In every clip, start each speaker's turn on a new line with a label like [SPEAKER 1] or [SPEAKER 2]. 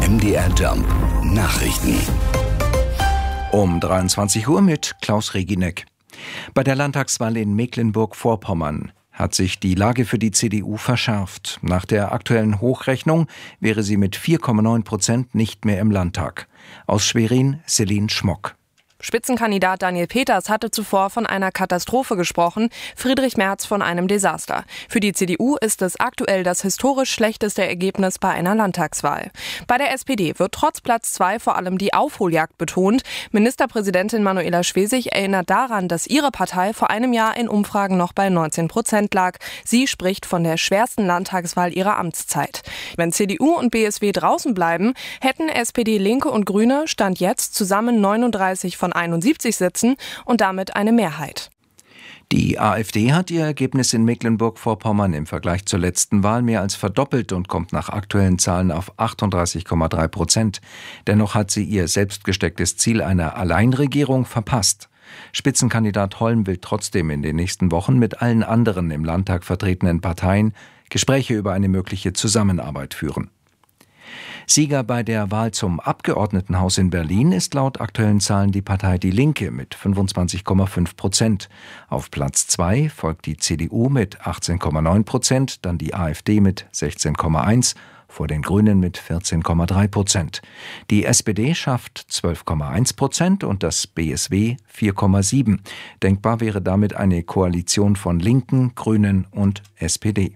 [SPEAKER 1] MDR Jump Nachrichten.
[SPEAKER 2] Um 23 Uhr mit Klaus Reginek. Bei der Landtagswahl in Mecklenburg-Vorpommern hat sich die Lage für die CDU verschärft. Nach der aktuellen Hochrechnung wäre sie mit 4,9% nicht mehr im Landtag. Aus Schwerin, Celine Schmock.
[SPEAKER 3] Spitzenkandidat Daniel Peters hatte zuvor von einer Katastrophe gesprochen, Friedrich Merz von einem Desaster. Für die CDU ist es aktuell das historisch schlechteste Ergebnis bei einer Landtagswahl. Bei der SPD wird trotz Platz 2 vor allem die Aufholjagd betont. Ministerpräsidentin Manuela Schwesig erinnert daran, dass ihre Partei vor einem Jahr in Umfragen noch bei 19% lag. Sie spricht von der schwersten Landtagswahl ihrer Amtszeit. Wenn CDU und BSW draußen bleiben, hätten SPD, Linke und Grüne Stand jetzt zusammen 39 von 71 Sitzen und damit eine Mehrheit.
[SPEAKER 2] Die AfD hat ihr Ergebnis in Mecklenburg-Vorpommern im Vergleich zur letzten Wahl mehr als verdoppelt und kommt nach aktuellen Zahlen auf 38,3%. Dennoch hat sie ihr selbst gestecktes Ziel einer Alleinregierung verpasst. Spitzenkandidat Holm will trotzdem in den nächsten Wochen mit allen anderen im Landtag vertretenen Parteien Gespräche über eine mögliche Zusammenarbeit führen. Sieger bei der Wahl zum Abgeordnetenhaus in Berlin ist laut aktuellen Zahlen die Partei Die Linke mit 25,5%. Auf Platz 2 folgt die CDU mit 18,9%, dann die AfD mit 16,1%, vor den Grünen mit 14,3%. Die SPD schafft 12,1% und das BSW 4,7%. Denkbar wäre damit eine Koalition von Linken, Grünen und SPD.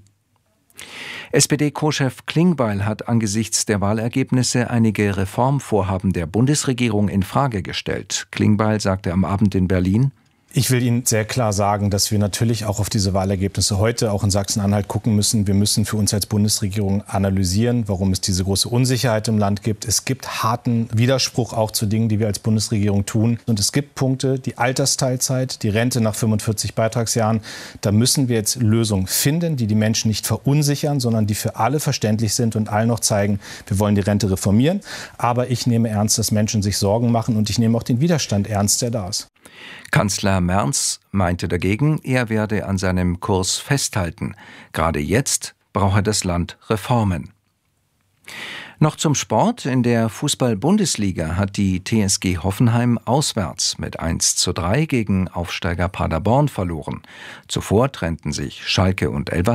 [SPEAKER 2] SPD-Co-Chef Klingbeil hat angesichts der Wahlergebnisse einige Reformvorhaben der Bundesregierung in Frage gestellt. Klingbeil sagte am Abend in Berlin:
[SPEAKER 4] Ich will Ihnen sehr klar sagen, dass wir natürlich auch auf diese Wahlergebnisse heute auch in Sachsen-Anhalt gucken müssen. Wir müssen für uns als Bundesregierung analysieren, warum es diese große Unsicherheit im Land gibt. Es gibt harten Widerspruch auch zu Dingen, die wir als Bundesregierung tun. Und es gibt Punkte, die Altersteilzeit, die Rente nach 45 Beitragsjahren. Da müssen wir jetzt Lösungen finden, die die Menschen nicht verunsichern, sondern die für alle verständlich sind und allen noch zeigen, wir wollen die Rente reformieren. Aber ich nehme ernst, dass Menschen sich Sorgen machen und ich nehme auch den Widerstand ernst, der da ist.
[SPEAKER 2] Kanzler Merz meinte dagegen, er werde an seinem Kurs festhalten. Gerade jetzt brauche das Land Reformen. Noch zum Sport. In der Fußball-Bundesliga hat die TSG Hoffenheim auswärts mit 1:3 gegen Aufsteiger Paderborn verloren. Zuvor trennten sich Schalke und Elversberg